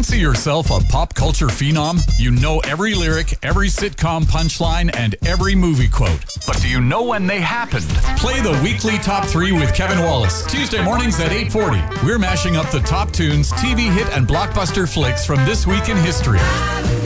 Fancy yourself a pop culture phenom? You know every lyric, every sitcom punchline, and every movie quote. But do you know when they happened? Play the weekly Top 3 with Kevin Wallace, Tuesday mornings at 8:40. We're mashing up the top tunes, TV hit, and blockbuster flicks from this week in history.